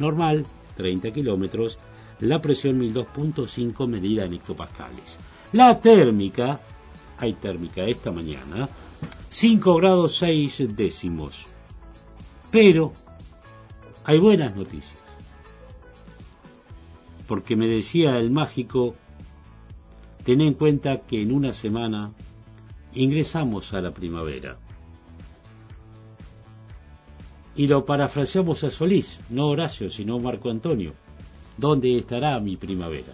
normal, 30 kilómetros, la presión 1002.5 medida en hectopascales. La térmica, hay térmica esta mañana, 5 grados 6 décimos. Pero hay buenas noticias, porque me decía el mágico, ten en cuenta que en una semana ingresamos a la primavera. Y lo parafraseamos a Solís, no Horacio, sino Marco Antonio. ¿Dónde estará mi primavera?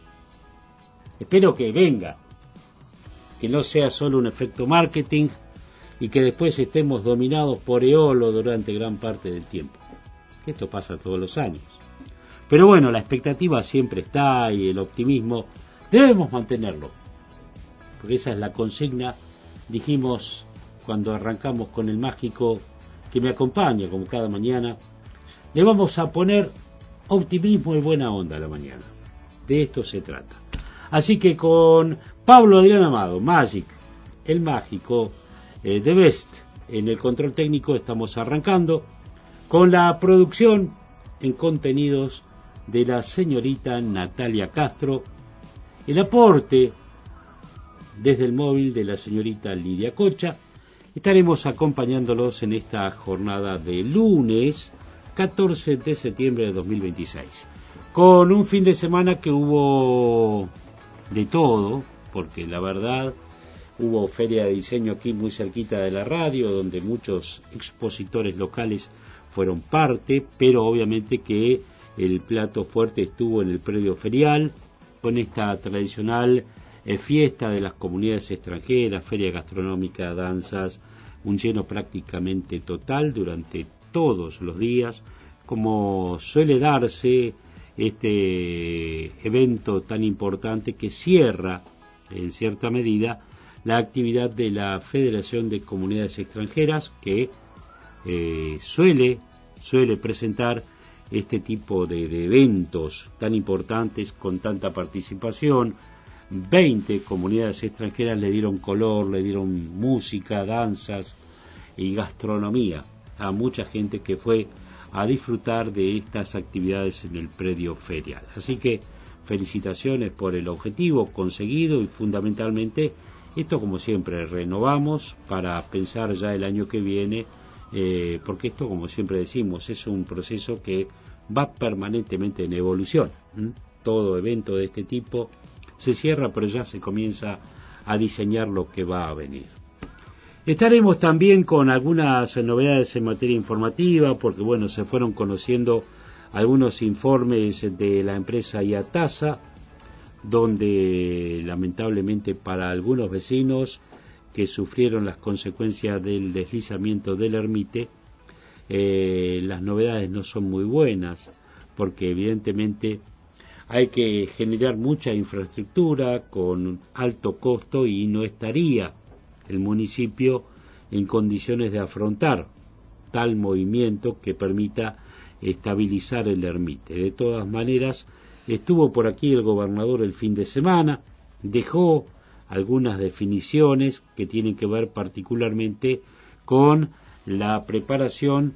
Espero que venga, que no sea solo un efecto marketing y que después estemos dominados por Eolo durante gran parte del tiempo. Esto pasa todos los años. Pero bueno, la expectativa siempre está y el optimismo debemos mantenerlo, porque esa es la consigna. Dijimos cuando arrancamos con el mágico que me acompaña como cada mañana, le vamos a poner optimismo y buena onda a la mañana. De esto se trata. Así que con Pablo Adrián Amado, Magic, el mágico, The Best, en el control técnico estamos arrancando con la producción en contenidos de la señorita Natalia Castro, el aporte desde el móvil de la señorita Lidia Cocha. Estaremos acompañándolos en esta jornada de lunes 14 de septiembre de 2026, con un fin de semana que hubo de todo, porque la verdad hubo feria de diseño aquí muy cerquita de la radio, donde muchos expositores locales fueron parte, pero obviamente que el plato fuerte estuvo en el predio ferial, con esta tradicional fiesta de las comunidades extranjeras, feria gastronómica, danzas, un lleno prácticamente total durante todos los días, como suele darse este evento tan importante que cierra, en cierta medida, la actividad de la Federación de Comunidades Extranjeras, que suele presentar este tipo de eventos tan importantes con tanta participación. 20 comunidades extranjeras le dieron color, le dieron música, danzas y gastronomía a mucha gente que fue a disfrutar de estas actividades en el predio ferial. Así que felicitaciones por el objetivo conseguido y fundamentalmente esto, como siempre, renovamos para pensar ya el año que viene, porque esto, como siempre decimos, es un proceso que va permanentemente en evolución. Todo evento de este tipo se cierra, pero ya se comienza a diseñar lo que va a venir. Estaremos también con algunas novedades en materia informativa, porque bueno, se fueron conociendo algunos informes de la empresa IATASA, donde lamentablemente para algunos vecinos que sufrieron las consecuencias del deslizamiento del Ermite, las novedades no son muy buenas, porque evidentemente hay que generar mucha infraestructura con alto costo y no estaría el municipio en condiciones de afrontar tal movimiento que permita estabilizar el Ermite. De todas maneras, estuvo por aquí el gobernador el fin de semana, dejó algunas definiciones que tienen que ver particularmente con la preparación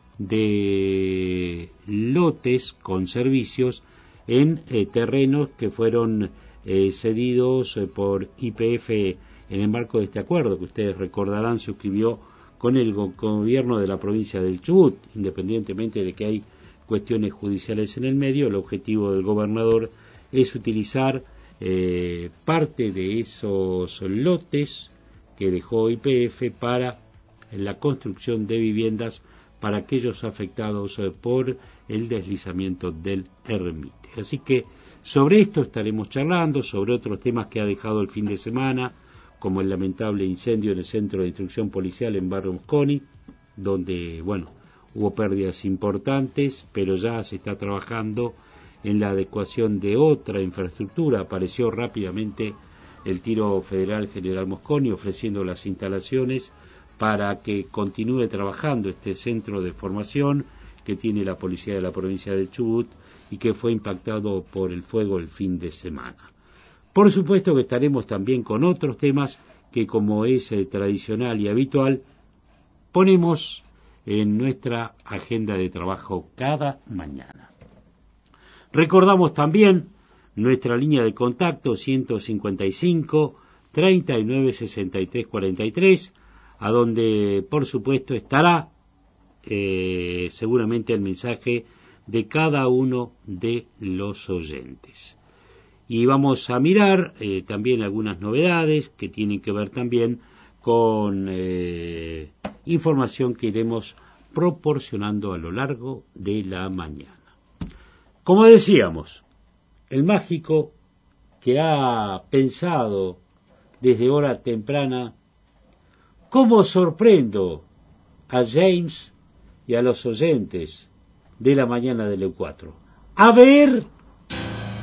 de lotes con servicios en terrenos que fueron cedidos por YPF en el marco de este acuerdo que ustedes recordarán suscribió con el gobierno de la provincia del Chubut. Independientemente de que hay cuestiones judiciales en el medio, el objetivo del gobernador es utilizar parte de esos lotes que dejó YPF para la construcción de viviendas para aquellos afectados por el deslizamiento del Ermite. Así que sobre esto estaremos charlando, sobre otros temas que ha dejado el fin de semana, como el lamentable incendio en el Centro de Instrucción Policial en Barrio Mosconi, donde, bueno, hubo pérdidas importantes, pero ya se está trabajando en la adecuación de otra infraestructura. Apareció rápidamente el Tiro Federal General Mosconi ofreciendo las instalaciones para que continúe trabajando este centro de formación que tiene la policía de la provincia del Chubut y que fue impactado por el fuego el fin de semana. Por supuesto que estaremos también con otros temas que, como es tradicional y habitual, ponemos en nuestra agenda de trabajo cada mañana. Recordamos también nuestra línea de contacto 155 39 63 43, a donde por supuesto estará seguramente el mensaje de cada uno de los oyentes. Y vamos a mirar también algunas novedades que tienen que ver también con información que iremos proporcionando a lo largo de la mañana. Como decíamos, el mágico que ha pensado desde hora temprana cómo sorprendo a James y a los oyentes de la mañana del EU4. A ver